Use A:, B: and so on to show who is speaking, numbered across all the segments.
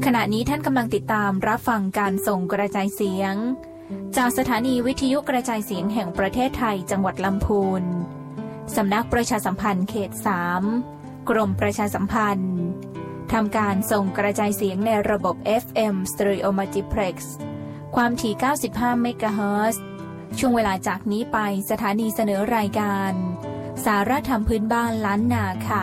A: ขณะนี้ท่านกำลังติดตามรับฟังการส่งกระจายเสียงจากสถานีวิทยุกระจายเสียงแห่งประเทศไทยจังหวัดลำพูนสำนักประชาสัมพันธ์เขต 3 กรมประชาสัมพันธ์ทำการส่งกระจายเสียงในระบบ FM Stereo Multiplex ความถี่ 95 เมกะเฮิรตซ์ช่วงเวลาจากนี้ไปสถานีเสนอรายการสาระธรรมพื้นบ้านล้านนาค่ะ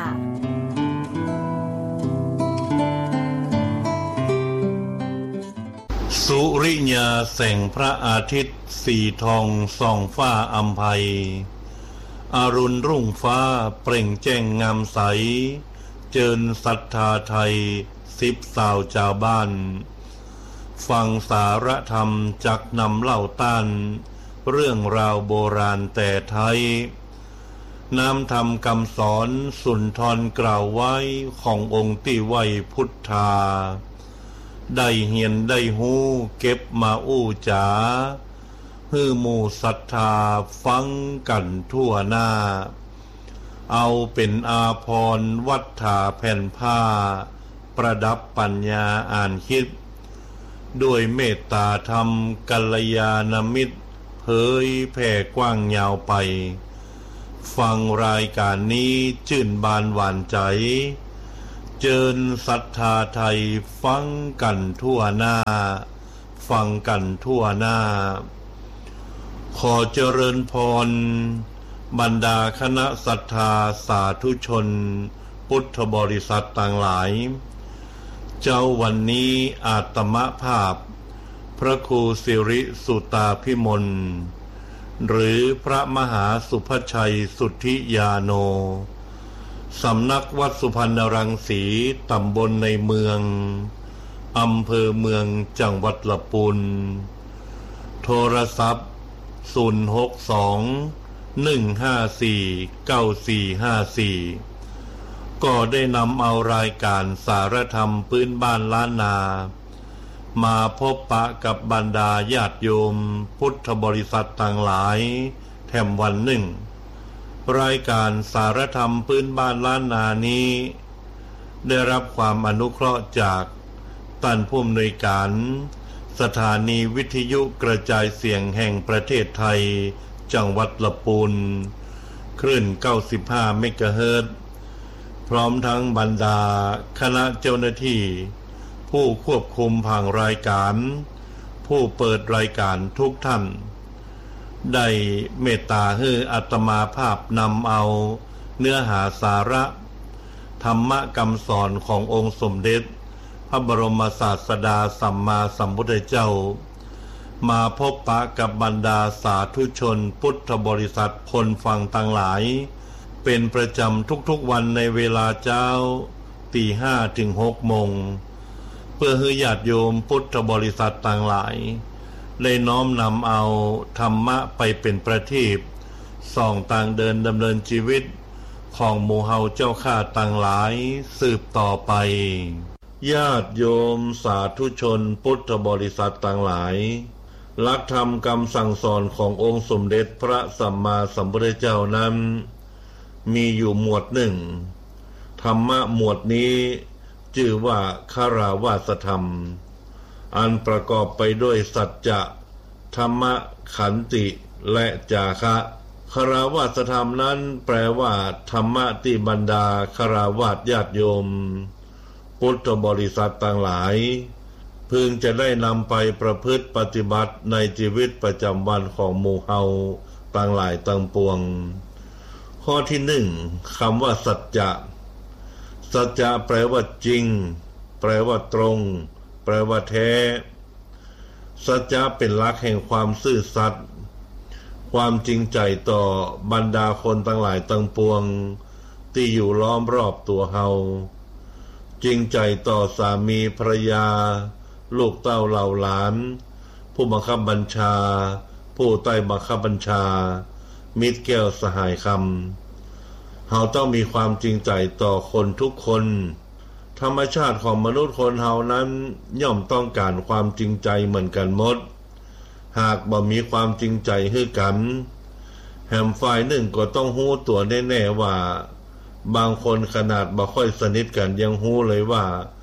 B: สุริยาแสงพระอาทิตย์สีทองส่องฟ้าอำไพอรุณรุ่งฟ้าเปล่งแจ้งงามใสเจิญศรัทธาไทยสิบสาวชาวบ้านฟังสาระธรรมจักนำเล่าต้านเรื่องราวโบราณแต่ไทยน้ำธรรมคำสอนสุนทรกล่าวไว้ขององค์ที่ไว้พุทธาได้เหียนได้หูเก็บมาอู้จ๋าฮือหมู่ศรัทธาฟังกันทั่วหน้าเอาเป็นอาภรณ์วัฏฐาแผ่นผ้าประดับปัญญาอ่านคิดด้วยเมตตาธรรมกัลยาณมิตรเผยแผ่กว้างยาวไปฟังรายการนี้ชื่นบานหวานใจเจิญศรัทธาไทยฟังกันทั่วหน้าฟังกันทั่วหน้าขอเจริญพรบรรดาคณะศรัทธาสาธุชนพุทธบริษัทต่างหลายเจ้าวันนี้อาตมภาพพระครูสิริสุตาภิมลหรือพระมหาสุภชัยสุทธิยาโนสำนักวัดสุพรรณรังสีตำบลในเมืองอำเภอเมืองจังหวัดลำพูนโทรศัพท์062-154-9454ก็ได้นำเอารายการสารธรรมพื้นบ้านล้านนามาพบปะกับบรรดาญาติโยมพุทธบริษัทต่างหลายแถมวันหนึ่งรายการสารธรรมพื้นบ้านล้านนานี้ได้รับความอนุเคราะห์จากท่านผู้อำนวยการสถานีวิทยุกระจายเสียงแห่งประเทศไทยจังหวัดลำพูนคลื่น95 เมกะเฮิรตซ์พร้อมทั้งบรรดาคณะเจ้าหน้าที่ผู้ควบคุมผังรายการผู้เปิดรายการทุกท่านได้เมตตาให้อาตมาภาพนำเอาเนื้อหาสาระธรรมะคำสอนขององค์สมเด็จพระบรมศาสดาสัมมาสัมพุทธเจ้ามาพบปะกับบรรดาสาธุชนพุทธบริษัทคนฟังต่างหลายเป็นประจำทุกๆวันในเวลาเจ้า 5:00 ถึง 6:00 น.เพื่อให้ญาติโยมพุทธบริษัทต่างหลายได้น้อมนำเอาธรรมะไปเป็นประทีปส่องต่างเดินดำเนินชีวิตของหมู่เฮาเจ้าข้าต่างหลายสืบต่อไปญาติโยมสาธุชนพุทธบริษัทต่างหลายหลักธรรมคำสั่งสอนขององค์สมเด็จพระสัมมาสัมพุทธเจ้านั้นมีอยู่หมวดหนึ่งธรรมะหมวดนี้ชื่อว่าคาราวาสธรรมอันประกอบไปด้วยสัจจะธรรมะขันติและจาคะคาราวาสธรรมนั้นแปลว่าธรรมะที่บรรดาคาราวาสญาติโยมพุทธบริษัทต่างหลายพึงจะได้นำไปประพฤติปฏิบัติในชีวิตประจำวันของหมู่เฮาต่างหลายต่างปวงข้อที่1คำว่าสัจจะสัจจะแปลว่าจริงแปลว่าตรงแปลว่าแท้สัจจะเป็นหลักแห่งความซื่อสัตย์ความจริงใจต่อบรรดาคนทั้งหลายทั้งปวงที่อยู่ล้อมรอบตัวเฮาจริงใจต่อสามีภรรยาลูกเต้าเหล่าหลานผู้บังคับบัญชาผู้ใต้บังคับบัญชามิตรแก้วสหายคำเฮาต้องมีความจริงใจต่อคนทุกคนธรรมชาติของมนุษย์คนเฮานั้นย่อมต้องการความจริงใจเหมือนกันหมดหากบ่มีความจริงใจให้กันแหมฝ่ายหนึ่งก็ต้องรู้ตัวแน่ๆว่าบางคนขนาดบ่ค่อยสนิทกันยังรู้เลยว่า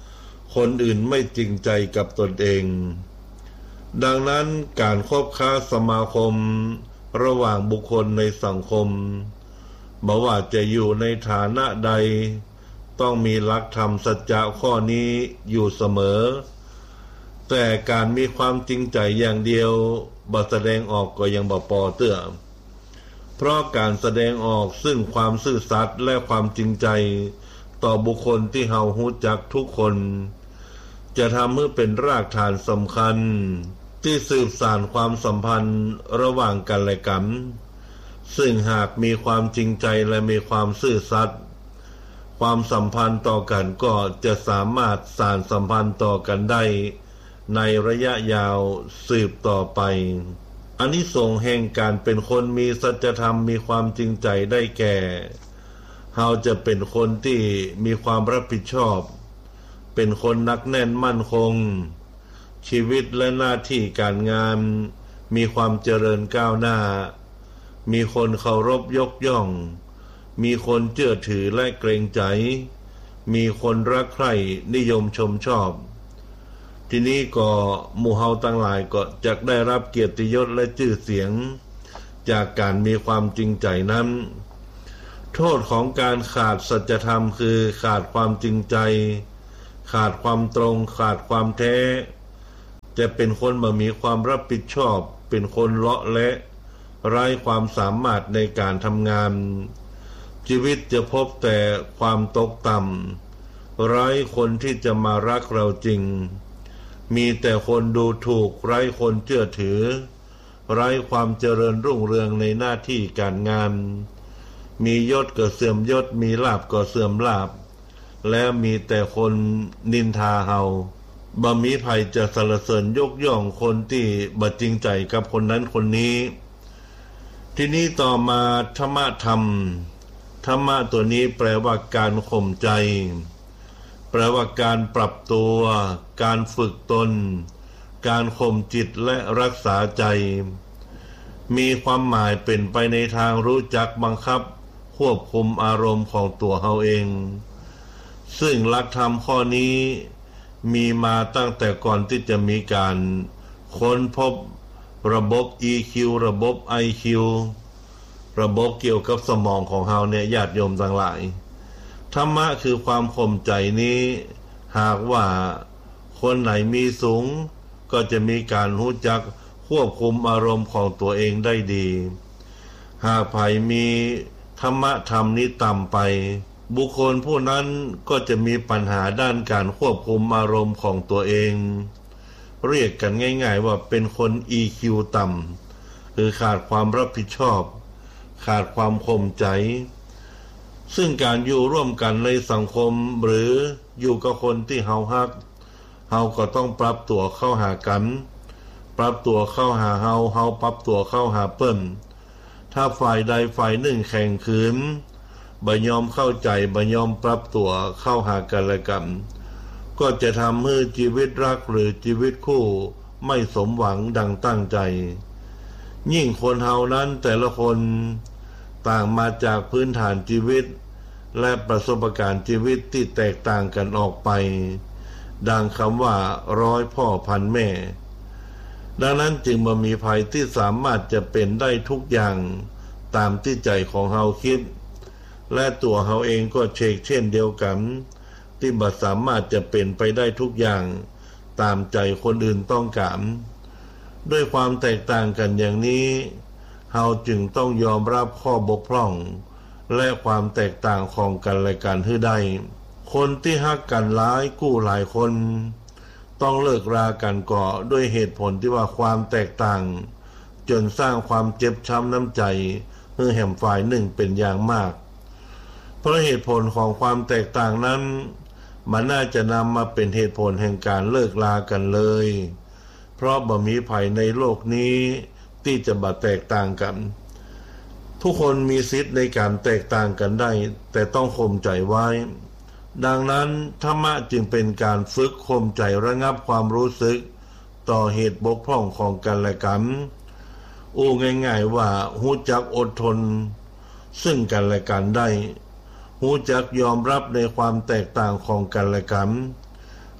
B: คนอื่นไม่จริงใจกับตนเองดังนั้นการคบค้าสมาคมระหว่างบุคคลในสังคมบ่ว่าจะอยู่ในฐานะใดต้องมีหลักธรรมสัจจะข้อนี้อยู่เสมอแต่การมีความจริงใจอย่างเดียวบ่แสดงออกก็ยังบ่พอเตื้อเพราะการแสดงออกซึ่งความซื่อสัตย์และความจริงใจต่อบุคคลที่เฮารู้จักทุกคนจะทำให้เป็นรากฐานสำคัญที่สืบสานความสัมพันธ์ระหว่างกันและกันซึ่งหากมีความจริงใจและมีความซื่อสัตย์ความสัมพันธ์ต่อกันก็จะสามารถสานสัมพันธ์ต่อกันได้ในระยะยาวสืบต่อไปอานิสงส์แห่งการเป็นคนมีสัจธรรมมีความจริงใจได้แก่เราจะเป็นคนที่มีความรับผิดชอบเป็นคนหนักแน่นมั่นคงชีวิตและหน้าที่การงานมีความเจริญก้าวหน้ามีคนเคารพยกย่องมีคนเชื่อถือและเกรงใจมีคนรักใคร่นิยมชมชอบทีนี้ก็หมู่เฮาทั้งหลายก็จะได้รับเกียรติยศและชื่อเสียงจากการมีความจริงใจนั้นโทษของการขาดสัจธรรมคือขาดความจริงใจขาดความตรงขาดความแท้จะเป็นคนบ่มีความรับผิดชอบเป็นคนเลาะและไร้ความสามารถในการทำงานชีวิตจะพบแต่ความตกต่ำไร้คนที่จะมารักเราจริงมีแต่คนดูถูกไร้คนเชื่อถือไร้ความเจริญรุ่งเรืองในหน้าที่การงานมียศก็เสื่อมยศมีลาภก็เสื่อมลาภและมีแต่คนนินทาเฮาบ่มีไผจะสรรเสริญยกย่องคนที่บ่จริงใจกับคนนั้นคนนี้ทีนี้ต่อมาธรรมะตัวนี้แปลว่าการข่มใจแปลว่าการปรับตัวการฝึกตนการข่มจิตและรักษาใจมีความหมายเป็นไปในทางรู้จักบังคับควบคุมอารมณ์ของตัวเฮาเองซึ่งหลักธรรมข้อนี้มีมาตั้งแต่ก่อนที่จะมีการค้นพบระบบ EQ ระบบ IQ ระบบเกี่ยวกับสมองของเฮาเนี่ยญาติโยมทั้งหลายธรรมะคือความข่มใจนี้หากว่าคนไหนมีสูงก็จะมีการรู้จักควบคุมอารมณ์ของตัวเองได้ดีหากไผมีธรรมะธรรมนี้ต่ำไปบุคคลผู้นั้นก็จะมีปัญหาด้านการควบคุมอารมณ์ของตัวเองเรียกกันง่ายๆว่าเป็นคน EQ ต่ำคือขาดความรับผิดชอบขาดความข่มใจซึ่งการอยู่ร่วมกันในสังคมหรืออยู่กับคนที่เฮาฮักเฮาก็ต้องปรับตัวเข้าหากันปรับตัวเข้าหาเฮาปรับตัวเข้าหาเปิ้นถ้าฝ่ายใดฝ่ายหนึ่งแข่งขืนบ่ยอมเข้าใจบ่ยอมปรับตัวเข้าหากันและกันก็จะทำให้ชีวิตรักหรือชีวิตคู่ไม่สมหวังดังตั้งใจยิ่งคนเฮานั้นแต่ละคนต่างมาจากพื้นฐานชีวิตและประสบการณ์ชีวิตที่แตกต่างกันออกไปดังคำว่าร้อยพ่อพันแม่ดังนั้นจึงบ่มีภัยที่สามารถจะเป็นได้ทุกอย่างตามที่ใจของเฮาคิดและตัวเฮาเองก็เช่นเดียวกันที่บ่สามารถจะเป็นไปได้ทุกอย่างตามใจคนอื่นต้องการด้วยความแตกต่างกันอย่างนี้เฮาจึงต้องยอมรับข้อบกพร่องและความแตกต่างของกันและกันให้ได้คนที่ฮักกันหลายกู้หลายคนต้องเลิกรากันก่อด้วยเหตุผลที่ว่าความแตกต่างจนสร้างความเจ็บช้ำน้ำใจให้แห่งฝ่ายหนึ่งเป็นอย่างมากเพราะเหตุผลของความแตกต่างนั้นมันน่าจะนำมาเป็นเหตุผลแห่งการเลิกรากันเลยเพราะบ่มีภัยในโลกนี้ที่จะบ่แตกต่างกันทุกคนมีสิทธิ์ในการแตกต่างกันได้แต่ต้องข่มใจไว้ดังนั้นธรรมะจึงเป็นการฝึกข่มใจระงับความรู้สึกต่อเหตุบกพร่องของกันและกันง่ายๆว่ารู้จักอดทนซึ่งกันและกันได้รู้จักยอมรับในความแตกต่างของกันและกัน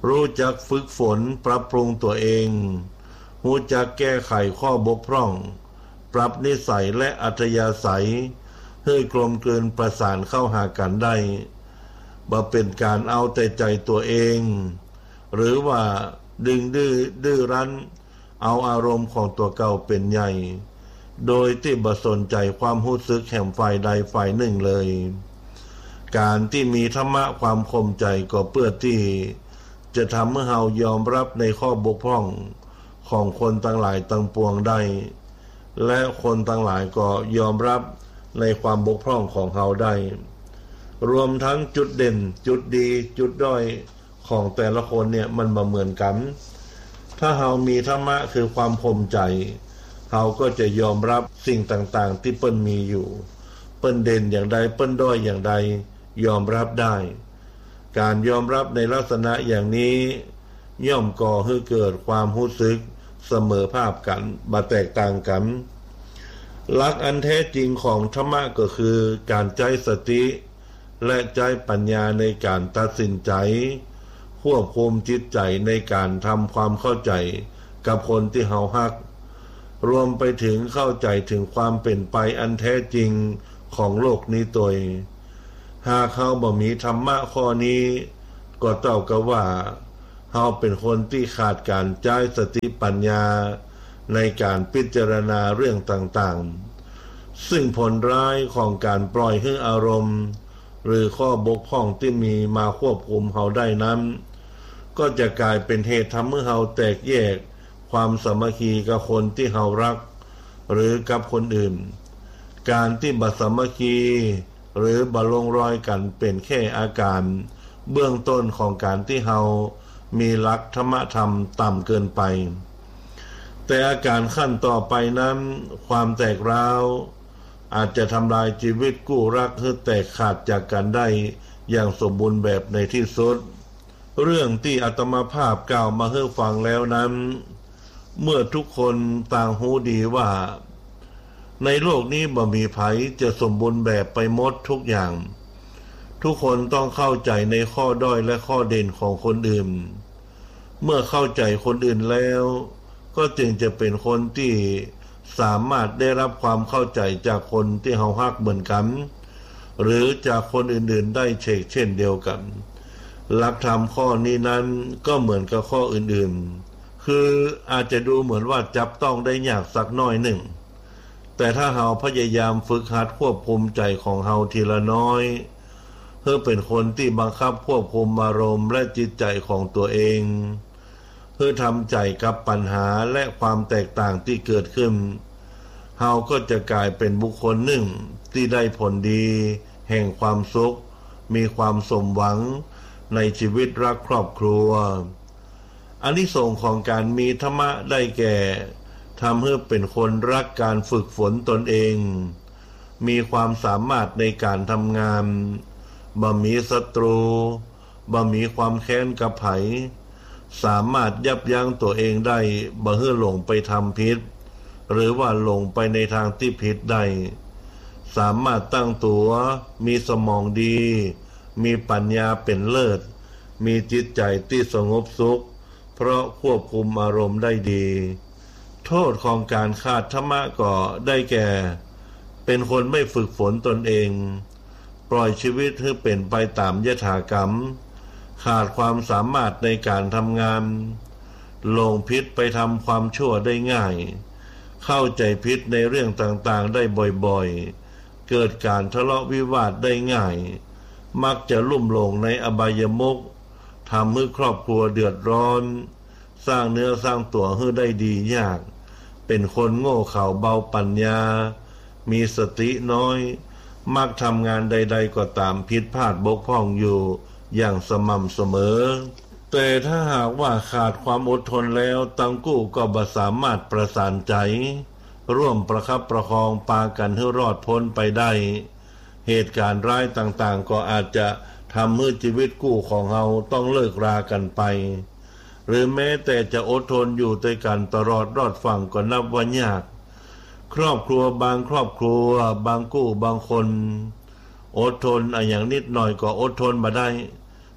B: รู้จักฝึกฝนปรับปรุงตัวเองรู้จักแก้ไขข้อบกพร่องปรับนิสัยและอัธยาศัยให้กลมกลืนประสานเข้าหากันได้บ่เป็นการเอาแต่ใจตัวเองหรือว่าดึงดื้อรั้นเอาอารมณ์ของตัวเก่าเป็นใหญ่โดยที่บ่สนใจความรู้สึกแห่งฝ่ายใดฝ่ายหนึ่งเลยการที่มีธรรมะความคมใจก็เพื่อที่จะทำให้เรายอมรับในข้อบกพร่องของคนทั้งหลายทั้งปวงได้และคนทั้งหลายก็ยอมรับในความบกพร่องของเราได้รวมทั้งจุดเด่นจุดดีจุดด้อยของแต่ละคนเนี่ยมันบ่เหมือนกันถ้าเรามีธรรมะคือความคมใจเราก็จะยอมรับสิ่งต่างๆที่เปิ้นมีอยู่เปิ้นเด่นอย่างใดเปิ้นด้อยอย่างใดยอมรับได้การยอมรับในลักษณะอย่างนี้ย่อมก่อให้เกิดความรู้สึกเสมอภาคกันบ่แตกต่างกันหลักอันแท้จริงของธรรมะก็คือการใช้สติและใช้ปัญญาในการตัดสินใจควบคุมจิตใจในการทำความเข้าใจกับคนที่เราฮักรวมไปถึงเข้าใจถึงความเป็นไปอันแท้จริงของโลกนี้ตัวหากเขาบ่มีธรรมะข้อนี้ก็เท่ากับว่าเขาเป็นคนที่ขาดการใช้สติปัญญาในการพิจารณาเรื่องต่างๆซึ่งผลร้ายของการปล่อยให้อารมณ์หรือข้อบกพร่องที่มีมาควบคุมเขาได้นั้นก็จะกลายเป็นเหตุทำให้เขาแตกแยกความสามัคคีกับคนที่เขารักหรือกับคนอื่นการที่บ่สามัคคีหรือบ่ลงรอยกันเป็นแค่อาการเบื้องต้นของการที่เขามีหลักธรรมธรรมต่ำเกินไปแต่อาการขั้นต่อไปนั้นความแตกร้าวอาจจะทำลายชีวิตคู่รักให้แตกขาดจากกันได้อย่างสมบูรณ์แบบในที่สุดเรื่องที่อาตมาภาพกล่าวมาให้ฟังแล้วนั้นเมื่อทุกคนต่างรู้ดีว่าในโลกนี้บ่มีไผจะสมบูรณ์แบบไปหมดทุกอย่างทุกคนต้องเข้าใจในข้อด้อยและข้อเด่นของคนอื่นเมื่อเข้าใจคนอื่นแล้วก็จึงจะเป็นคนที่สามารถได้รับความเข้าใจจากคนที่เราฮักเหมือนกันหรือจากคนอื่นๆได้เช่นเดียวกันหลักธรรมข้อนี้นั้นก็เหมือนกับข้ออื่นๆคืออาจจะดูเหมือนว่าจับต้องได้ยากสักน้อยหนึ่งแต่ถ้าเราพยายามฝึกหัดควบคุมใจของเราทีละน้อยเพื่อเป็นคนที่บังคับควบคุมอารมณ์และจิตใจของตัวเองเพื่อทำใจกับปัญหาและความแตกต่างที่เกิดขึ้นเราก็จะกลายเป็นบุคคลหนึ่งที่ได้ผลดีแห่งความสุขมีความสมหวังในชีวิตรักครอบครัวอานิสงส์ของการมีธรรมะได้แก่ทำให้เป็นคนรักการฝึกฝนตนเองมีความสามารถในการทำงานบ่มีศัตรูบ่มีความแค้นกับไผสามารถยับยั้งตัวเองได้บ่ให้หลงไปทำผิดหรือว่าหลงไปในทางที่ผิดได้สามารถตั้งตัวมีสมองดีมีปัญญาเป็นเลิศมีจิตใจที่สงบสุขเพราะควบคุมอารมณ์ได้ดีโทษของการขาดธรรมะก็ได้แก่เป็นคนไม่ฝึกฝนตนเองปล่อยชีวิตให้เป็นไปตามยถากรรมขาดความสามารถในการทำงานหลงผิดไปทำความชั่วได้ง่ายเข้าใจผิดในเรื่องต่างๆได้บ่อยๆเกิดการทะเลาะวิวาทได้ง่ายมักจะลุ่มหลงในอบายมุขทำให้ครอบครัวเดือดร้อนสร้างเนื้อสร้างตัวให้ได้ดียากเป็นคนโง่เขลาเบาปัญญามีสติน้อยมักทำงานใดๆก็ตามผิดพลาดบกพร่องอยู่อย่างสม่ำเสมอแต่ถ้าหากว่าขาดความอดทนแล้วทั้งคู่ก็บ่สามารถประสานใจร่วมประคับประคองปากันให้รอดพ้นไปได้เหตุการณ์ร้ายต่างๆก็อาจจะทำให้ชีวิตคู่ของเราต้องเลิกรากันไปหรือแม้แต่จะอดทนอยู่ด้วยกันตลอดรอดฝั่งก็นับว่ายากครอบครัวบางครอบครัวบางคู่บางคนอดทนอย่างนิดหน่อยก็อดทนมาได้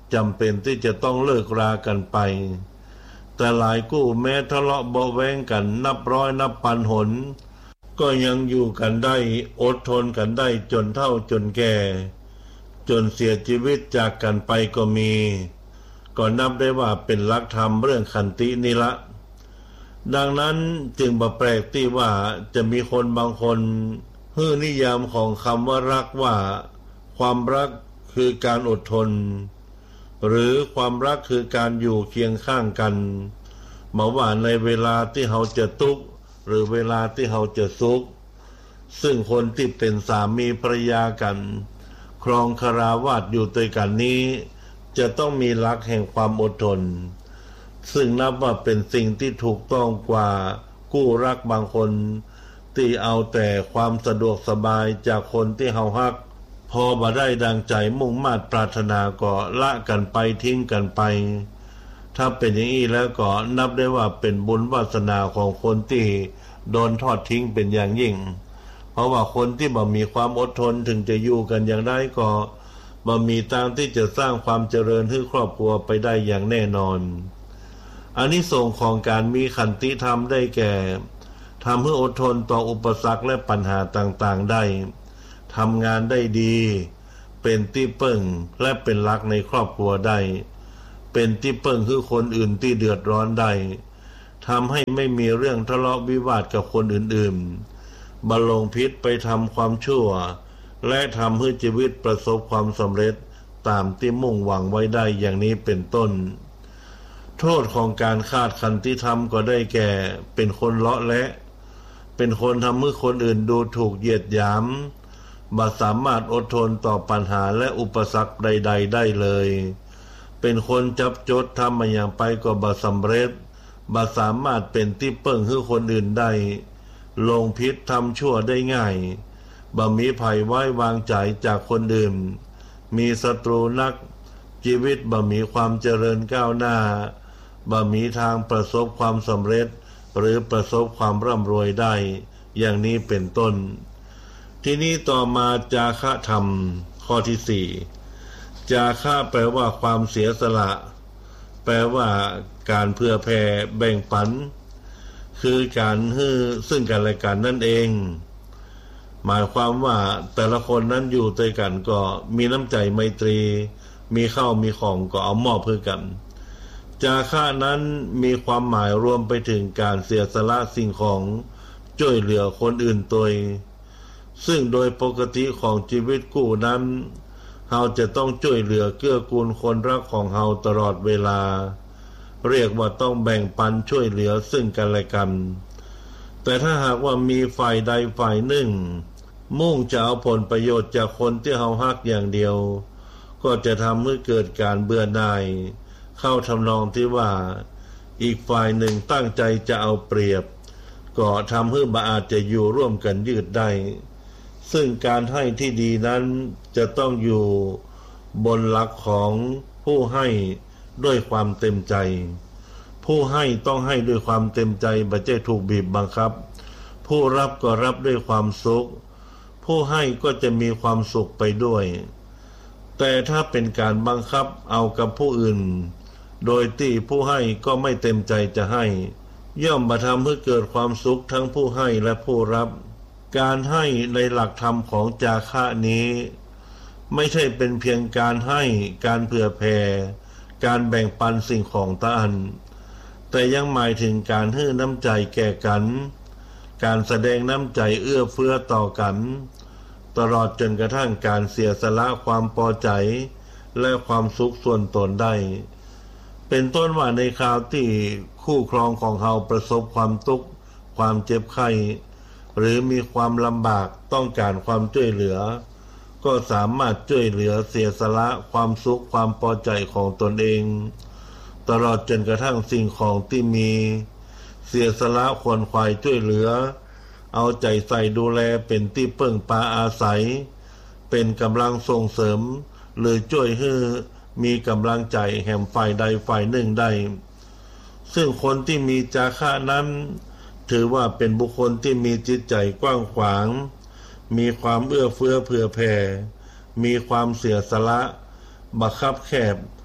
B: จำเป็นที่จะต้องเลิกรากันไปแต่หลายคู่แม้ทะเลาะเบาะแว้งกันนับร้อยนับพันหนก็ยังอยู่กันได้อดทนกันได้จนเฒ่าจนแก่จนเสียชีวิตจากกันไปก็มีก็นับได้ว่าเป็นหลักธรรมเรื่องขันตินี่ละดังนั้นจึงบ่แปลกที่ว่าจะมีคนบางคนฮื้อนิยามของคำว่ารักว่าความรักคือการอดทนหรือความรักคือการอยู่เคียงข้างกันมาว่าในเวลาที่เราจะทุกข์หรือเวลาที่เราจะสุขซึ่งคนที่เป็นสามีภรรยากันครองคฤหัสถ์อยู่ด้วยกันนี้จะต้องมีหลักแห่งความอดทนซึ่งนับว่าเป็นสิ่งที่ถูกต้องกว่าคู่รักบางคนที่เอาแต่ความสะดวกสบายจากคนที่เฮาฮักพอบ่ได้ดังใจมุ่งมา่ปรารถนาก็ละกันไปทิ้งกันไปถ้าเป็นอย่างนี้แล้วก็นับได้ว่าเป็นบุญวาสนาของคนที่โดนทอดทิ้งเป็นอย่างยิ่งเพราะว่าคนที่บ่มีความอดทนถึงจะอยู่กันอย่างได้ก็บ่มีทางที่จะสร้างความเจริญให้ครอบครัวไปได้อย่างแน่นอนอานิสงส์ของการมีขันติธรรมได้แก่ทำให้อดทนต่ออุปสรรคและปัญหาต่างๆได้ทำงานได้ดีเป็นที่พึ่งและเป็นหลักในครอบครัวได้เป็นที่พึ่งคือคนอื่นที่เดือดร้อนได้ทำให้ไม่มีเรื่องทะเลาะวิวาทกับคนอื่นๆบัลลงพิษไปทำความชั่วและทำให้ชีวิตประสบความสำเร็จตามที่มุ่งหวังไว้ได้อย่างนี้เป็นต้นโทษของการขาดขันติธรรมก็ได้แก่เป็นคนเลาะและเป็นคนทำให้คนอื่นดูถูกเหยียดหยามบ่สามารถอดทนต่อปัญหาและอุปสรรคใดๆได้เลยเป็นคนจับจดทำมาอย่างไปก็บ่สำเร็จบ่สามารถเป็นที่พึ่งให้คนอื่นได้ลงพิษทำชั่วได้ง่ายบ่มีภัยไว้วางใจจากคนอื่นมีศัตรูนักชีวิตบ่มีความเจริญก้าวหน้าบ่มีทางประสบความสำเร็จหรือประสบความร่ำรวยได้อย่างนี้เป็นต้นทีนี้ต่อมาจาคะธรรมข้อที่ 4จาคะแปลว่าความเสียสละแปลว่าการเผื่อแผ่แบ่งปันคือการให้ซึ่งกันและกันนั่นเองหมายความว่าแต่ละคนนั้นอยู่ด้วยกันก็มีน้ำใจไมตรีมีข้าวมีของก็เอามอบเพื่อกันจาคะนั้นมีความหมายรวมไปถึงการเสียสละสิ่งของช่วยเหลือคนอื่นตัวซึ่งโดยปกติของชีวิตคู่นั้นเราจะต้องช่วยเหลือเกื้อกูลคนรักของเราตลอดเวลาเรียกว่าต้องแบ่งปันช่วยเหลือซึ่งกันและกันแต่ถ้าหากว่ามีฝ่ายใดฝ่ายหนึ่งมุ่งจะเอาผลประโยชน์จากคนที่เราฮักอย่างเดียวก็จะทำให้เกิดการเบื่อหน่ายเข้าทำนองที่ว่าอีกฝ่ายหนึ่งตั้งใจจะเอาเปรียบก็ทำให้บ่อาจจะอยู่ร่วมกันยืดได้ซึ่งการให้ที่ดีนั้นจะต้องอยู่บนหลักของผู้ให้ด้วยความเต็มใจผู้ให้ต้องให้ด้วยความเต็มใจบ่ใช่ถูกบีบบังคับผู้รับก็รับด้วยความสุขผู้ให้ก็จะมีความสุขไปด้วยแต่ถ้าเป็นการบังคับเอากับผู้อื่นโดยที่ผู้ให้ก็ไม่เต็มใจจะให้ย่อมมาทำให้เกิดความสุขทั้งผู้ให้และผู้รับการให้ในหลักธรรมของจาคะนี้ไม่ใช่เป็นเพียงการให้การเผื่อแผ่การแบ่งปันสิ่งของตาอันแต่ยังหมายถึงการให้น้ำใจแก่กันการแสดงน้ำใจเอื้อเฟื้อต่อกันตลอดจนกระทั่งการเสียสละความพอใจและความสุขส่วนตนได้เป็นต้นว่าในคราวที่คู่ครองของเราประสบความทุกข์ความเจ็บไข้หรือมีความลำบากต้องการความช่วยเหลือก็สามารถช่วยเหลือเสียสละความสุขความพอใจของตนเองตลอดจนกระทั่งสิ่งของที่มีเสียสละควรควายช่วยเหลือเอาใจใส่ดูแลเป็นที่พึ่งพาอาศัยเป็นกำลังส่งเสริมหรือช่วยให้มีกำลังใจแห่งฝ่ายใดฝ่ายหนึ่งได้ซึ่งคนที่มีจาคะนั้นถือว่าเป็นบุคคลที่มีจิตใจกว้างขวางมีความเอื้อเฟื้อเผื่อแผ่มีความเสียสละบังคับแคบ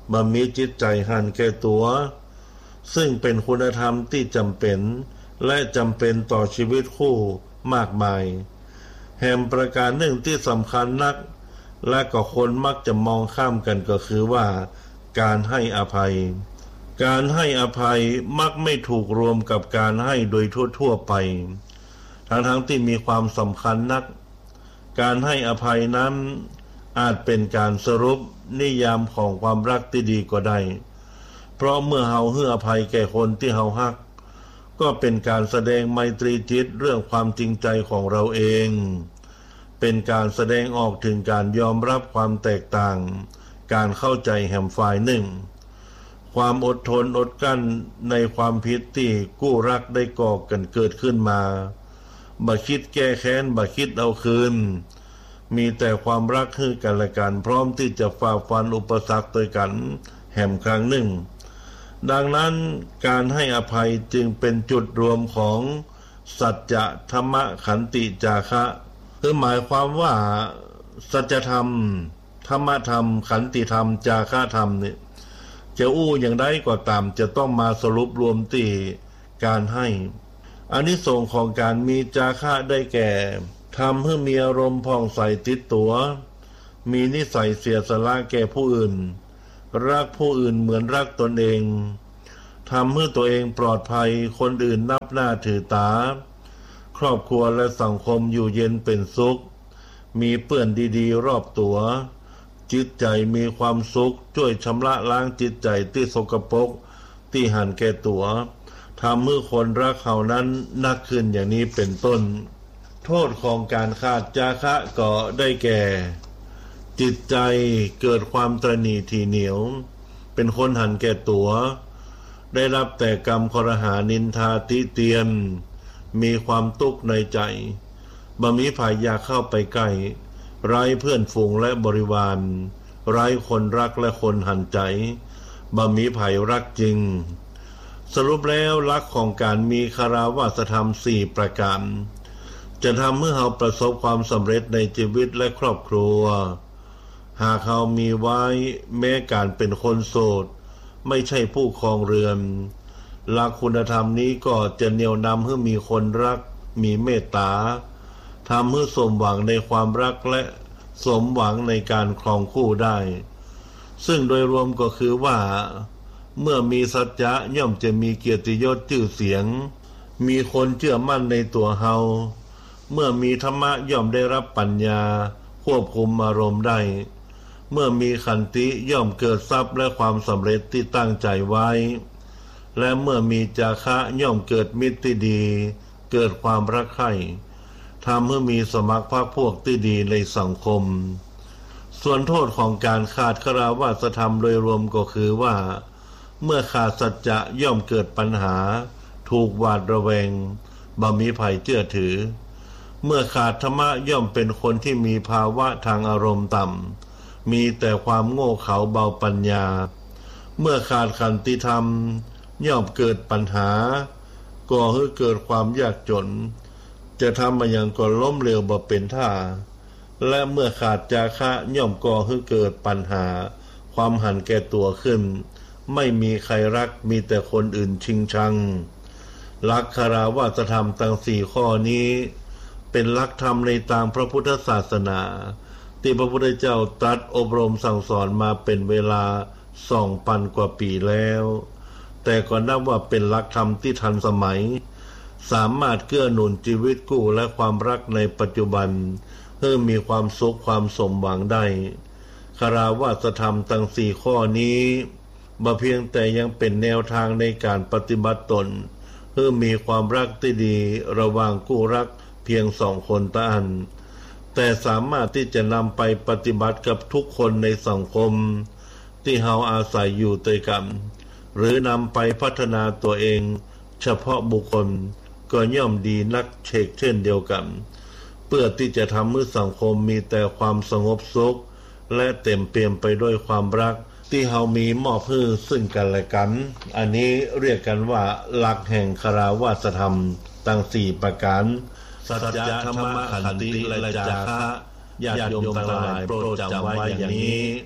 B: บ่มีจิตใจหันแก่ตัวซึ่งเป็นคุณธรรมที่จำเป็นและจำเป็นต่อชีวิตคู่มากมายแห่งประการหนึ่งที่สำคัญนักและก็คนมักจะมองข้ามกันก็คือว่าการให้อภัยมักไม่ถูกรวมกับการให้โดยทั่วไปทั้งที่มีความสำคัญนักการให้อภัยนั้นอาจเป็นการสรุปนิยามของความรักที่ดีก็ได้เพราะเมื่อเฮาให้อภัยแก่คนที่เฮาฮักก็เป็นการแสดงไมตรีจิตเรื่องความจริงใจของเราเองเป็นการแสดงออกถึงการยอมรับความแตกต่างการเข้าใจแห่งฝ่ายหนึ่งความอดทนอดกั้นในความผิดที่กู้รักได้ก่อกันเกิดขึ้นมาบ่คิดแก้แค้นบ่คิดเอาคืนมีแต่ความรักให้กันและกันพร้อมที่จะฝ่าฟันอุปสรรคด้วยกันแห่งครั้งหนึ่งดังนั้นการให้อภัยจึงเป็นจุดรวมของสัจจะธรรมขันติจาคะคือหมายความว่าสัจธรรมธรรมธรรมขันติธรรมจาคะธรรมเนี่ยจะอู้อย่างใดก็ตามจะต้องมาสรุปรวมที่การให้อานิสงส์ของการมีจาคะได้แก่ทำให้มีอารมณ์ผ่องใสติดตัวมีนิสัยเสียสละแก่ผู้อื่นรักผู้อื่นเหมือนรักตนเองทำให้ตัวเองปลอดภัยคนอื่นนับหน้าถือตาครอบครัวและสังคมอยู่เย็นเป็นสุขมีเปื้อนดีๆรอบตัวจิตใจมีความสุขช่วยชำระล้างจิตใจที่สกปรกที่หันแก่ตัวทำให้คนรักเขานั้นนักขึ้นอย่างนี้เป็นต้นโทษของการขาดจาคะก็ได้แก่จิตใจเกิดความตระหนี่ทีเหนียวเป็นคนหันแก่ตัวได้รับแต่กรรมครหานินทาติเตียนมีความทุกข์ในใจบ่มีภัยอยากเข้าไปใกล้ไร้เพื่อนฝูงและบริวารไร้คนรักและคนหันใจบ่มีภัยรักจริงสรุปแล้วหลักของการมีคารวาสธรรม4ประการจะทำให้เราประสบความสำเร็จในชีวิตและครอบครัวหากเขามีไว้แม้การเป็นคนโสดไม่ใช่ผู้ครองเรือนหลักคุณธรรมนี้ก็จะเหนี่ยวนำให้มีคนรักมีเมตตาทำให้สมหวังในความรักและสมหวังในการครองคู่ได้ซึ่งโดยรวมก็คือว่าเมื่อมีสัจจะย่อมจะมีเกียรติยศชื่อเสียงมีคนเชื่อมั่นในตัวเฮาเมื่อมีธรรมะย่อมได้รับปัญญาควบคุมอารมณ์ได้เมื่อมีขันติย่อมเกิดทรัพย์และความสำเร็จที่ตั้งใจไว้และเมื่อมีจาคะย่อมเกิดมิตรที่ดีเกิดความรักใคร่ทำให้มีสมัครพรรคพวกที่ดีในสังคมส่วนโทษของการขาดคารวาสธรรมโดยรวมก็คือว่าเมื่อขาดสัจจะย่อมเกิดปัญหาถูกหวาดระแวงบ่มีภัยเชื่อถือเมื่อขาดธรรมะย่อมเป็นคนที่มีภาวะทางอารมณ์ต่ำมีแต่ความโง่เขลาเบาปัญญาเมื่อขาดขันติธรรมย่อมเกิดปัญหาก่อให้เกิดความยากจนจะทำมาอย่างก็ล้มเหลวบ่เป็นท่าและเมื่อขาดจาคะย่อมก่อให้เกิดปัญหาความหันแก่ตัวขึ้นไม่มีใครรักมีแต่คนอื่นชิงชังหลักคารวาสธรรมทั้ง4ข้อนี้เป็นหลักธรรมในทางพระพุทธศาสนาที่พระพุทธเจ้าตรัสอบรมสั่งสอนมาเป็นเวลา 2,000 กว่าปีแล้วแต่ก็นับว่าเป็นหลักธรรมที่ทันสมัยสามารถเกื้อหนุนชีวิตคู่และความรักในปัจจุบันให้มีความสุขความสมหวังได้คารวาสธรรมทั้ง4ข้อนี้บ่เพียงแต่ยังเป็นแนวทางในการปฏิบัติตนให้มีความรักที่ดีระหว่างคู่รักเพียง2 คนต่ออันแต่สามารถที่จะนำไปปฏิบัติกับทุกคนในสังคมที่เฮาอาศัยอยู่ด้วยกันหรือนำไปพัฒนาตัวเองเฉพาะบุคคลก็ย่อมดีนักเช่นเดียวกันเพื่อที่จะทำให้สังคมมีแต่ความสงบสุขและเต็มเปี่ยมไปด้วยความรักที่เฮามีมอบให้ซึ่งกันและกันอันนี้เรียกกันว่าหลักแห่งคารวาสธรรมทั้ง4ประการสัจจะธรรมขันติและจาคะญาติโยมทั้งหลายโปรดจำไว้อย่างนี้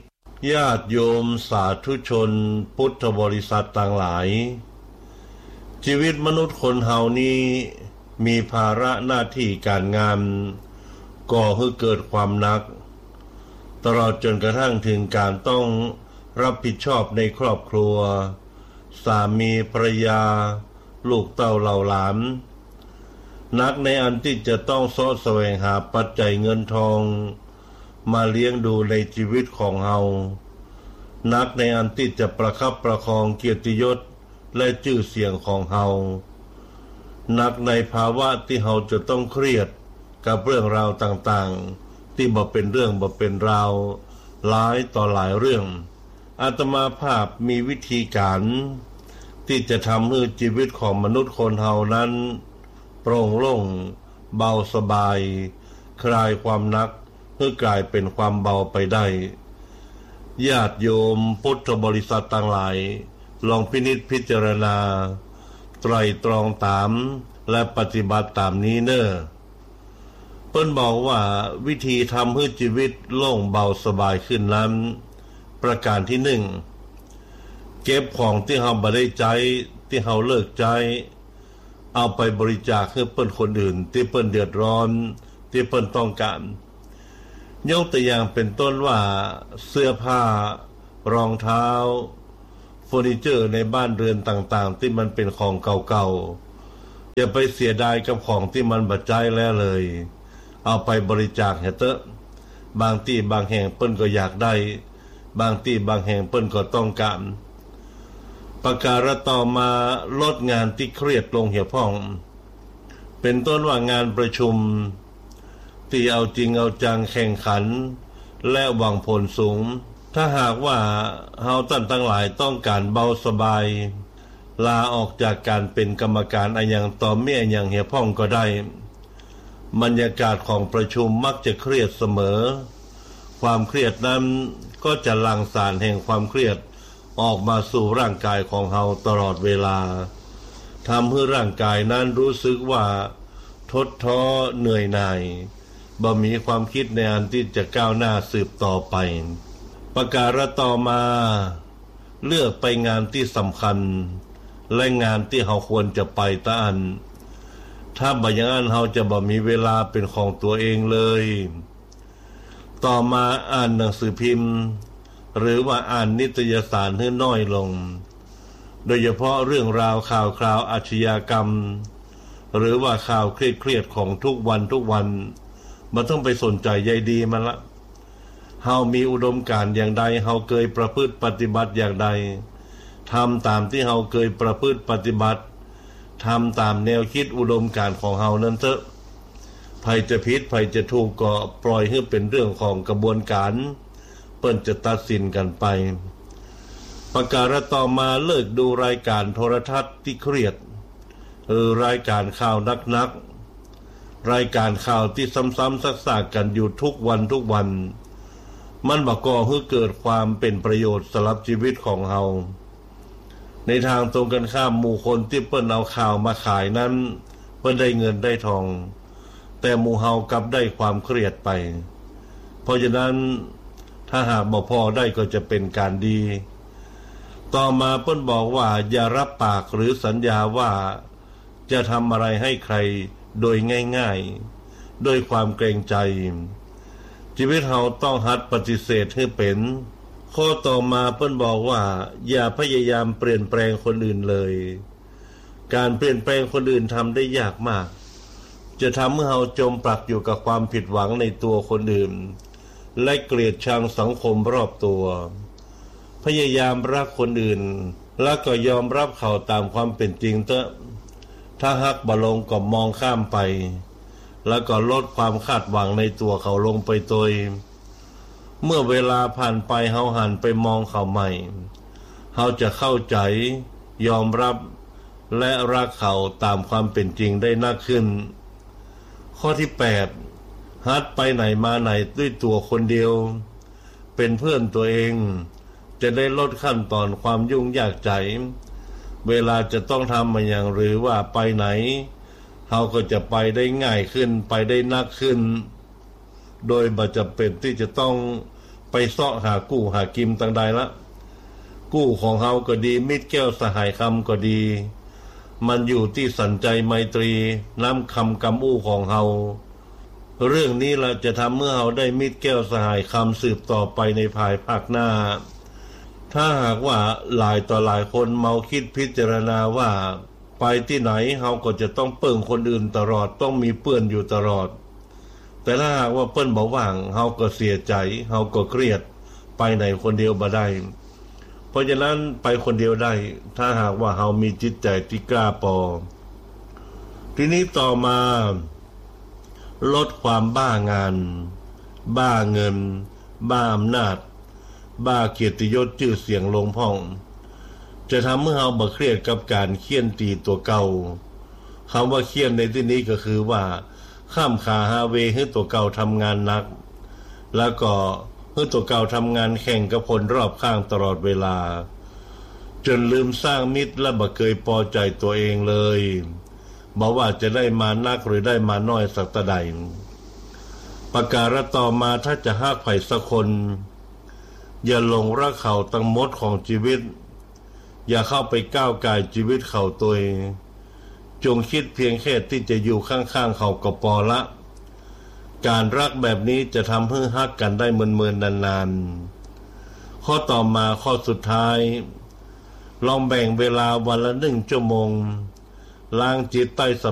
B: ญาติโยมสาธุชนพุทธบริษัทต่างหลายชีวิตมนุษย์คนเฮานี้มีภาระหน้าที่การงานก่อให้เกิดความหนักตลอดจนกระทั่งถึงการต้องรับผิดชอบในครอบครัวสามีภรรยาลูกเต้าเหล่าหลานนักในอันที่จะต้องเสาะแสวงหาปัจจัยเงินทองมาเลี้ยงดูในชีวิตของเฮานักในอันที่จะประคับประคองเกียรติยศและชื่อเสียงของเฮานักในภาวะที่เฮาจะต้องเครียดกับเรื่องราวต่างๆที่บ่เป็นเรื่องบ่เป็นราวหลายต่อหลายเรื่องอาตมาภาพมีวิธีการที่จะทำให้ชีวิตของมนุษย์คนเฮานั้นโปร่งโล่งเบาสบายคลายความหนักเพื่อกลายเป็นความเบาไปได้ญาติโยมพุทธบริษัทต่างหลายลองพินิจพิจารณาไตร่ตรองตามและปฏิบัติตามนี้เน้อเพิ่นบอกว่าวิธีทำให้ชีวิตโล่งเบาสบายขึ้นนั้นประการที่หนึ่งเก็บของที่เฮาบ่ได้ใช้ที่เฮาเลิกใช้เอาไปบริจาคให้เพิ่นคนอื่นที่เพิ่นเดือดร้อนที่เพิ่นต้องการยกตัวอย่างเป็นต้นว่าเสื้อผ้ารองเท้าเฟอร์นิเจอร์ในบ้านเรือนต่างๆที่มันเป็นของเก่าๆอย่าไปเสียดายกับของที่มันบ่ใช้แล้วเลยเอาไปบริจาคให้เถอะบางที่บางแห่งเพิ่นก็อยากได้บางที่บางแห่งเพิ่นก็ต้องการประการต่อมาลดงานที่เครียดลงเหี่ยวพ่องเป็นต้นว่างานประชุมที่เอาจริงเอาจังแข่งขันและหวังผลสูงถ้าหากว่าเฮาท่านทั้งหลายต้องการเบาสบายลาออกจากการเป็นกรรมการอันยังต่อเมื่ออย่างเหี่ยวพ่องก็ได้บรรยากาศของประชุมมักจะเครียดเสมอความเครียดนั้นก็จะหลั่งสารแห่งความเครียดออกมาสู่ร่างกายของเฮาตลอดเวลาทำให้ร่างกายนั้นรู้สึกว่าทดท้อเหนื่อยหน่ายบ่มีความคิดในอันที่จะก้าวหน้าสืบต่อไปประการต่อมาเลือกไปงานที่สำคัญและงานที่เฮาควรจะไปตะอันถ้าบ่อย่างนั้นเฮาจะบ่มีเวลาเป็นของตัวเองเลยต่อมาอ่านหนังสือพิมพ์หรือว่าอ่านนิตยสารให้น้อยลงโดยเฉพาะเรื่องราวข่าวคราวอาชญากรรมหรือว่าข่าวเครียดๆของทุกวันมันต้องไปสนใจใยดีมันละเฮามีอุดมการณ์อย่างใดเฮาเคยประพฤติปฏิบัติอย่างใดทำตามที่เฮาเคยประพฤติปฏิบัติทำตามแนวคิดอุดมการณ์ของเฮานั้นเถอะใครจะผิดใครจะถูกก็ปล่อยให้เป็นเรื่องของกระบวนการเปิ้นจะตัดสินกันไปประการต่อมาเลิกดูรายการโทรทัศน์ที่เครียดรายการข่าวนักรายการข่าวที่ซ้ำๆซักๆกันอยู่ทุกวันมันบ่ก่อให้เกิดความเป็นประโยชน์สำหรับชีวิตของเฮาในทางตรงกันข้ามหมู่คนที่เปิ้นเอาข่าวมาขายนั้นเปิ้นได้เงินได้ทองแต่หมู่เฮากลับได้ความเครียดไปเพราะฉะนั้นถ้าหากบ่พอได้ก็จะเป็นการดีต่อมาเปิ้นบอกว่าอย่ารับปากหรือสัญญาว่าจะทำอะไรให้ใครโดยง่ายๆโดยความเกรงใจชีวิตเฮาต้องหัดปฏิเสธให้เป็นข้อต่อมาเปิ้นบอกว่าอย่าพยายามเปลี่ยนแปลงคนอื่นเลยการเปลี่ยนแปลงคนอื่นทำได้ยากมากจะทำให้เฮาจมปลักอยู่กับความผิดหวังในตัวคนอื่นและเกลียดชังสังคมรอบตัวพยายามรักคนอื่นและก็ยอมรับเขาตามความเป็นจริงเถอะถ้าฮักบ่ลงก็มองข้ามไปแล้วก็ลดความคาดหวังในตัวเขาลงไปโดยเมื่อเวลาผ่านไปเฮาหันไปมองเขาใหม่เฮาจะเข้าใจยอมรับและรักเขาตามความเป็นจริงได้มากขึ้นข้อที่8หัดไปไหนมาไหนด้วยตัวคนเดียวเป็นเพื่อนตัวเองจะได้ลดขั้นตอนความยุ่งยากใจเวลาจะต้องทำมาอย่างหรือว่าไปไหนเฮาก็จะไปได้ง่ายขึ้นไปได้นักขึ้นโดยบ่จำเป็นที่จะต้องไปเสาะหากู้หากิมต่างใดละกู้ของเฮาก็ดีมิตรแก้วสหายคำก็ดีมันอยู่ที่สันใจไมตรีน้ำคำกำอู้ของเฮาเรื่องนี้เราจะทำเมื่อเฮาได้มิตรแก้วสหายคำสืบต่อไปในภายภาคหน้าถ้าหากว่าหลายต่อหลายคนเมาคิดพิจารณาว่าไปที่ไหนเฮาก็จะต้องเปิ้งคนอื่นตลอดต้องมีเปื้อนอยู่ตลอดแต่ถ้าหากว่าเปิ้นบ่ว่างเฮาก็เสียใจเฮาก็เครียดไปไหนคนเดียวบ่ได้เพราะฉะนั้นไปคนเดียวได้ถ้าหากว่าเฮามีจิตใจที่กล้าพอทีนี้ต่อมาลดความบ้างานบ้าเงินบ้าอำนาจบ้าเกียรติยศชื่อเสียงลงพ่องจะทำเมื่อเฮาบ่เครียดกับการเคี่ยนตีตัวเก่าคำว่าเคี่ยนในที่นี้ก็คือว่าข้ามขาหาเวให้ตัวเก่าทำงานหนักแล้วก็ให้ตัวเก่าทำงานแข่งกับคนรอบข้างตลอดเวลาจนลืมสร้างมิตรและบ่เคยพอใจตัวเองเลยบอกว่าจะได้มานักหรือได้มาน้อยสักตะใดประการต่อมาถ้าจะฮักไผสักคนอย่าหลงรักเขาทั้งหมดของชีวิตอย่าเข้าไปก้าวก่ายชีวิตเขาตัวเองจงคิดเพียงแค่ที่จะอยู่ข้างๆเขาก็พอละการรักแบบนี้จะทำให้ฮักกันได้เมินๆนานๆข้อต่อมาข้อสุดท้ายลองแบ่งเวลาวันละ1 ชั่วโมงล้างจิตใต้